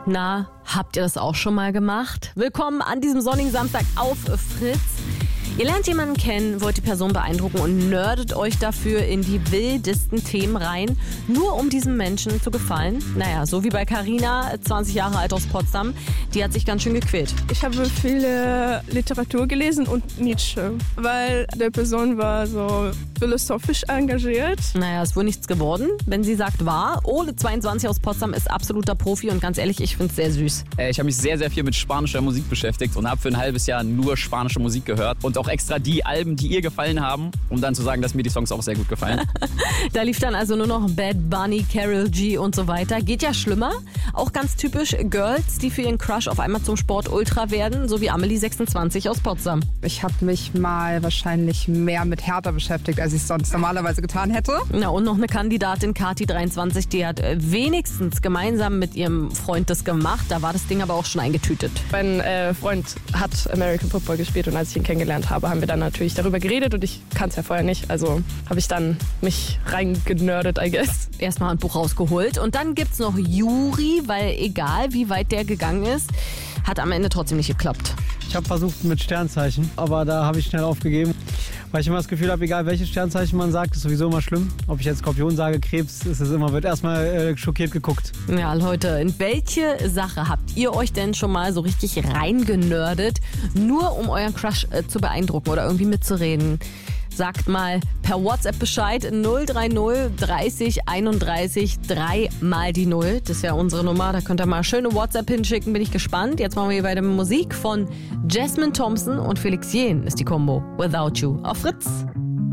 Na, habt ihr das auch schon mal gemacht? Willkommen an diesem sonnigen Samstag auf Fritz. Ihr lernt jemanden kennen, wollt die Person beeindrucken und nerdet euch dafür in die wildesten Themen rein, nur um diesem Menschen zu gefallen. Naja, so wie bei Carina, 20 Jahre alt aus Potsdam, die hat sich ganz schön gequält. Ich habe viele Literatur gelesen und Nietzsche, weil der Person war so philosophisch engagiert. Naja, ist wohl nichts geworden, wenn sie sagt wahr. Ole, 22 aus Potsdam, ist absoluter Profi und ganz ehrlich, ich finde es sehr süß. Ich habe mich sehr, sehr viel mit spanischer Musik beschäftigt und habe für ein halbes Jahr nur spanische Musik gehört und auch extra die Alben, die ihr gefallen haben, um dann zu sagen, dass mir die Songs auch sehr gut gefallen. Da lief dann also nur noch Bad Bunny, Karol G und so weiter. Geht ja schlimmer. Auch ganz typisch Girls, die für ihren Crush auf einmal zum Sport-Ultra werden, so wie Amelie, 26 aus Potsdam. Ich habe mich mal wahrscheinlich mehr mit Hertha beschäftigt, als ich es sonst normalerweise getan hätte. Na, und noch eine Kandidatin, Kati, 23, die hat wenigstens gemeinsam mit ihrem Freund das gemacht. Da war das Ding aber auch schon eingetütet. Mein Freund hat American Football gespielt und als ich ihn kennengelernt habe, haben wir dann natürlich darüber geredet und ich kannte es ja vorher nicht. Also habe ich dann mich reingenördet, I guess. Erstmal ein Buch rausgeholt und dann gibt's noch Juri, weil egal wie weit der gegangen ist, hat am Ende trotzdem nicht geklappt. Ich habe versucht mit Sternzeichen, aber da habe ich schnell aufgegeben, weil ich immer das Gefühl habe, egal welches Sternzeichen man sagt, ist sowieso immer schlimm. Ob ich jetzt Skorpion sage, Krebs, ist es immer, wird erstmal schockiert geguckt. Ja, Leute, in welche Sache habt ihr euch denn schon mal so richtig reingenördet, nur um euren Crush zu beeindrucken oder irgendwie mitzureden? Sagt mal per WhatsApp Bescheid 030 30 31 3 mal die 0. Das ist ja unsere Nummer, da könnt ihr mal schöne WhatsApp hinschicken, bin ich gespannt. Jetzt machen wir hier bei der Musik von Jasmine Thompson und Felix Jähn ist die Kombo. Without You auf Fritz.